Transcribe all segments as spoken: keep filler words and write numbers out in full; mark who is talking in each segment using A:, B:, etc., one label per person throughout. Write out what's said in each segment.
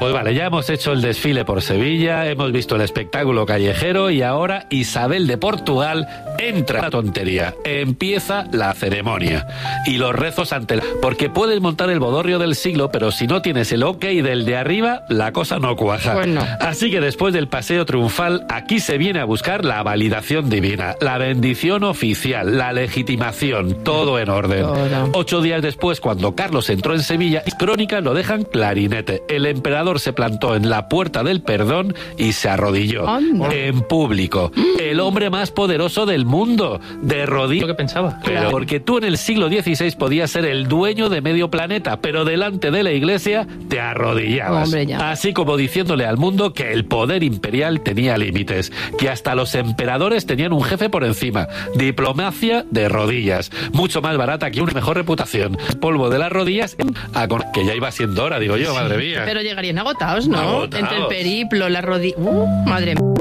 A: Pues vale, ya hemos hecho el desfile por Sevilla, hemos visto el espectáculo callejero y ahora Isabel de Portugal entra a la tontería. Empieza la ceremonia y los rezos ante el... Porque puedes montar el bodorrio del siglo, pero si no tienes el ok del de arriba, la cosa no cuaja.
B: Bueno.
A: Así que después del paseo triunfal, aquí se viene a buscar la validación divina, la bendición oficial, la legitimación, todo en orden.
B: Todo.
A: Ocho días después, cuando Carlos entró en Sevilla, crónicas lo dejan clarinete. El emperador se plantó en la puerta del perdón y se arrodilló.
B: Anda.
A: En público. El hombre más poderoso del mundo. De rodillas.
C: Lo que pensaba.
A: Pero porque tú en el siglo dieciséis podías ser el dueño de medio planeta, pero delante de la iglesia te arrodillabas.
B: Hombre, ya.
A: Así como diciéndole al mundo que el poder imperial tenía límites, que hasta los emperadores tenían un jefe por encima. Diplomacia de rodillas. Mucho más barata que una mejor reputación. Polvo de las rodillas, a con... que ya iba siendo hora, digo yo, madre mía.
B: Pero llegarían agotados, ¿no?
A: Agotados.
B: Entre el periplo, la rodilla... Uh, madre mía.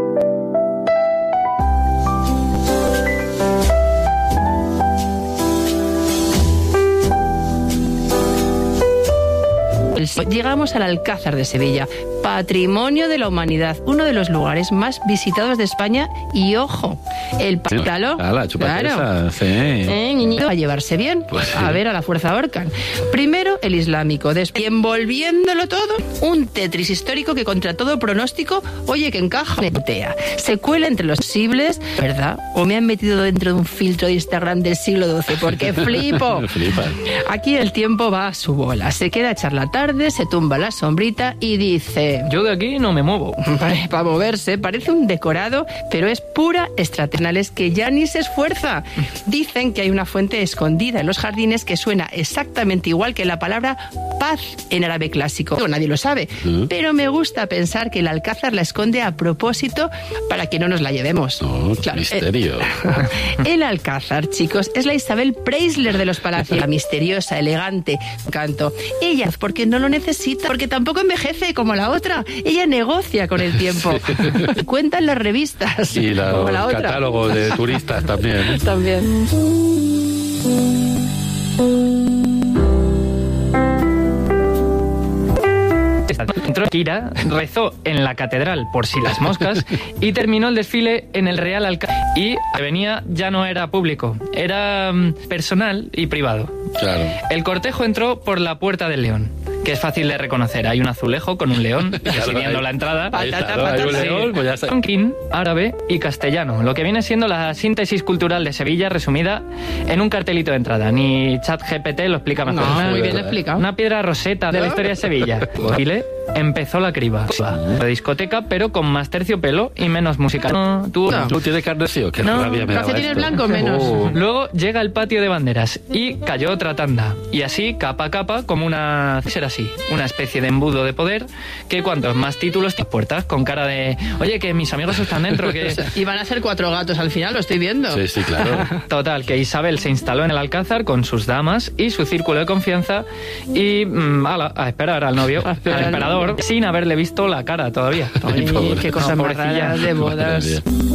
B: Llegamos al Alcázar de Sevilla, patrimonio de la humanidad, uno de los lugares más visitados de España y, ojo, el pátalo.
A: Ala, chúpate esa, sí.
B: Eh, niñito, a llevarse bien,
A: Pues sí.
B: a ver a la fuerza Orcan. Primero el islámico, después, y envolviéndolo todo, un Tetris histórico que contra todo pronóstico, oye, que encaja, netea, se cuela entre los posibles, ¿verdad? O me han metido dentro de un filtro de Instagram del siglo doce, porque flipo.
A: Flipas.
B: Aquí el tiempo va a su bola, se queda a echar la tarde, se tumba la sombrita y dice...
C: Yo de aquí no me muevo.
B: Para moverse, parece un decorado, pero es pura estrategia. Es que ya ni se esfuerza. Dicen que hay una fuente escondida en los jardines que suena exactamente igual que la palabra paz en árabe clásico. Nadie lo sabe,
A: ¿Mm?
B: pero me gusta pensar que el Alcázar la esconde a propósito para que no nos la llevemos.
A: No,
B: Claro,
A: misterio.
B: El, el Alcázar, chicos, es la Isabel Preisler de los palacios. La misteriosa, elegante, canto. Ella, porque no lo necesita, porque tampoco envejece como la otra. Ella negocia con el tiempo. Cuentan las revistas.
A: Y la,
B: como la
A: los
B: otra.
A: catálogos de turistas también.
B: También.
C: Entró Kira, rezó en la catedral por si las moscas y terminó el desfile en el Real Alcázar. Y que venía ya no era público, era um, personal y privado.
A: Claro.
C: El cortejo entró por la Puerta del León, que es fácil de reconocer. Hay un azulejo con un león presidiendo
A: ahí-
C: la entrada.
A: Ahí está,
B: Patata,
A: ¿no? Hay un
B: patata.
A: león, pues ya está.
C: Tonkin, árabe y castellano, lo que viene siendo la síntesis cultural de Sevilla resumida en un cartelito de entrada. Ni ChatGPT lo explica mejor.
B: No,
C: Una-
B: muy bien explicado.
C: Una piedra roseta de la historia de Sevilla. Chile empezó la criba. La discoteca, pero con más terciopelo y menos música. No, tú-
B: No.
A: ¿Tú tienes carnecio? Qué
C: No,
A: rabia me daba
B: calcetines
A: esto.
B: blancos menos.
A: Oh.
C: Luego llega el patio de banderas y cayó otra tanda. Y así, capa a capa, como una... Será así, una especie de embudo de poder que cuantos más títulos tienes puertas, con cara de... Oye, que mis amigos están dentro, que...
B: Y van a ser cuatro gatos al final, lo estoy viendo.
A: Sí, sí, claro.
C: Total, que Isabel se instaló en el Alcázar con sus damas y su círculo de confianza y mm, ala, a esperar al novio,
B: A esperar
C: al
B: al
C: emperador,
B: novio.
C: sin haberle visto la cara todavía.
B: Ay,
A: Pobre.
B: qué cosas
C: No,
B: más
C: pobrecilla.
B: raras de bodas.
A: Madre mía.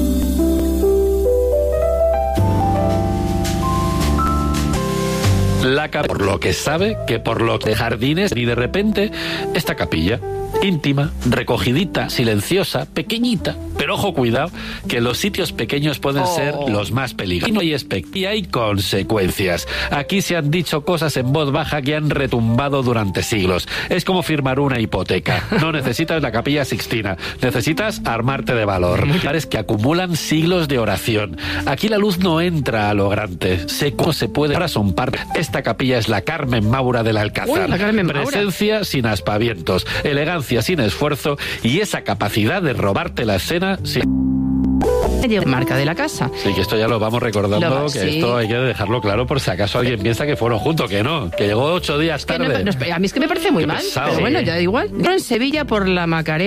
A: La cap- por lo que sabe que por lo que de jardines y de repente esta capilla íntima, recogidita, silenciosa, pequeñita, pero ojo, cuidado, que los sitios pequeños pueden
B: Oh.
A: ser los más peligrosos. Y no hay espect- y hay consecuencias. Aquí se han dicho cosas en voz baja que han retumbado durante siglos. Es como firmar una hipoteca. No necesitas la Capilla Sixtina, necesitas armarte de valor. Lugares que acumulan siglos de oración. Aquí la luz no entra a lo grande. Se, ¿cómo se puede? Ahora son parte. Esta capilla es la Carmen Maura del Alcázar.
B: Uy, la Carmen Maura.
A: Presencia sin aspavientos, elegancia sin esfuerzo y esa capacidad de robarte la escena sin...
B: Marca de la casa.
A: Sí, que esto ya lo vamos recordando,
B: Lo-
A: que
B: sí.
A: esto hay que dejarlo claro por si acaso alguien piensa que fueron juntos, que no, que llegó ocho días
B: Que no-
A: tarde.
B: no, a mí es que me parece muy
A: Qué
B: mal,
A: pesado.
B: pero bueno,
A: Sí.
B: ya da igual. En Sevilla por la Macarena.